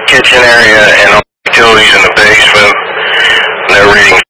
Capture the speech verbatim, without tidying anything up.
kitchen area and all the utilities in the basement. No reading